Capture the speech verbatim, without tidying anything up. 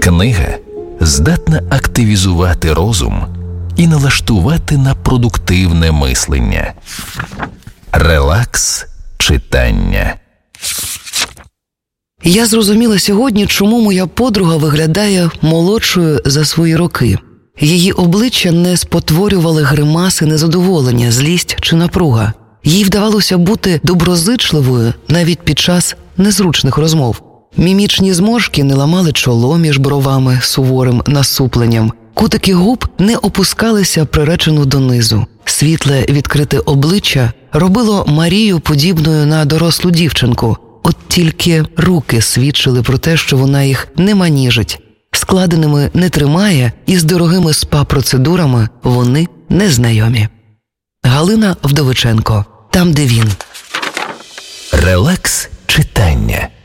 Книга здатна активізувати розум і налаштувати на продуктивне мислення. Релакс читання. Я зрозуміла сьогодні, чому моя подруга виглядає молодшою за свої роки. Її обличчя не спотворювали гримаси незадоволення, злість чи напруга. Їй вдавалося бути доброзичливою навіть під час незручних розмов. Мімічні зморшки не ламали чоло між бровами суворим насупленням. Кутики губ не опускалися приречено донизу. Світле відкрите обличчя робило Марію подібною на дорослу дівчинку. От тільки руки свідчили про те, що вона їх не маніжить, складеними не тримає, і з дорогими спа-процедурами вони незнайомі. Галина Вдовиченко. Там, де він. Релакс читання.